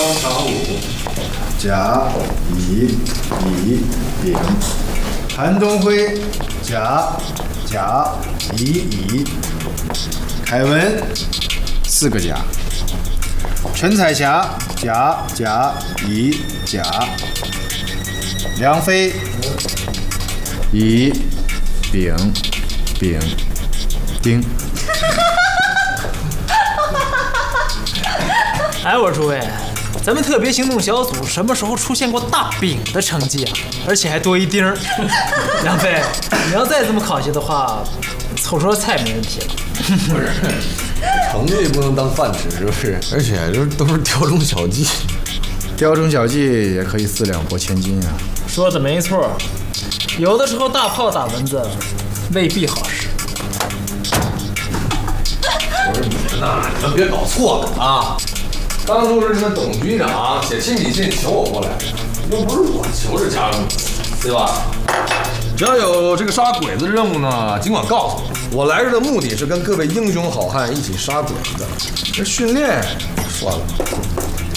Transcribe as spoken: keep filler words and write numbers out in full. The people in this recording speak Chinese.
长五，甲乙乙丙。韩东辉，甲甲乙乙。凯文，四个甲。陈彩霞，甲甲乙甲。梁飞，乙丙丙丁。 哎，我说诸位，咱们特别行动小组什么时候出现过大丙的成绩啊？而且还多一丁儿。梁飞，你要再这么考下的话，凑桌菜没问题了。 不是，成绩不能当饭吃，是不是？而且这都是雕虫小技， 雕虫小技也可以四两拨千斤啊。 说的没错，有的时候大炮打蚊子未必好使。 不是你们呐，你们别搞错了啊！当初是你们董局长写亲笔信求我过来，又不是我求着加入，对吧？只要有这个杀鬼子的任务呢，尽管告诉我。我来这的目的是跟各位英雄好汉一起杀鬼子的，这训练算了。